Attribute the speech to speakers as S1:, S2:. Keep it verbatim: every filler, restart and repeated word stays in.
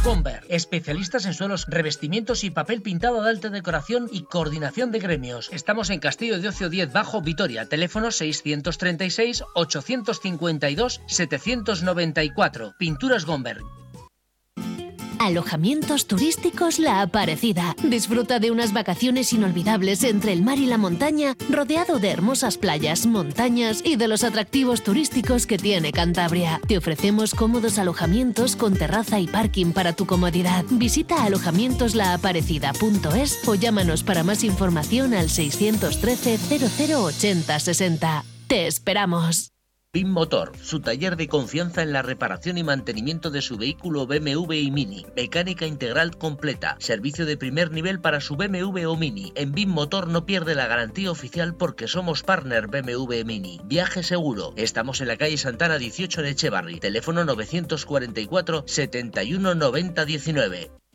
S1: Gomber, especialistas en suelos, revestimientos y papel pintado de alta decoración y coordinación de gremios. Estamos en Castillo de Ocio diez Bajo, Vitoria. Teléfono seiscientos treinta y seis, ochocientos cincuenta y dos, setecientos noventa y cuatro. Pinturas Gomber.
S2: Alojamientos turísticos La Aparecida. Disfruta de unas vacaciones inolvidables entre el mar y la montaña, rodeado de hermosas playas, montañas y de los atractivos turísticos que tiene Cantabria. Te ofrecemos cómodos alojamientos con terraza y parking para tu comodidad. Visita alojamientos la aparecida punto es o llámanos para más información al seiscientos trece, cero cero ochenta sesenta. ¡Te esperamos!
S3: BIM Motor, su taller de confianza en la reparación y mantenimiento de su vehículo B M W y Mini. Mecánica integral completa. Servicio de primer nivel para su B M W o Mini. En BIM Motor no pierde la garantía oficial porque somos partner B M W Mini. Viaje seguro. Estamos en la calle Santana dieciocho en Echevarri. Teléfono novecientos cuarenta y cuatro, setenta y uno, noventa, diecinueve.